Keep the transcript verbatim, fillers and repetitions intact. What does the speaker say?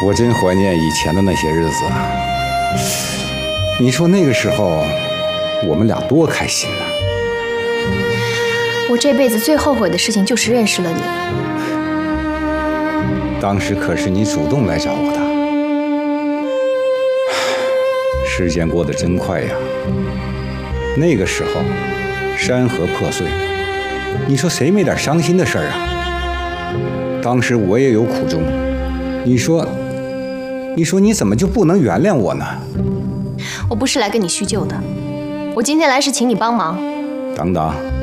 我真怀念以前的那些日子啊！你说那个时候，我们俩多开心呐！ 我这辈子最后悔的事情就是认识了你。 当时可是你主动来找我的。时间过得真快呀！那个时候，山河破碎，你说谁没点伤心的事儿啊？当时我也有苦衷，你说，你说你怎么就不能原谅我呢？ 我不是来跟你叙旧的，我今天来是请你帮忙。 等等。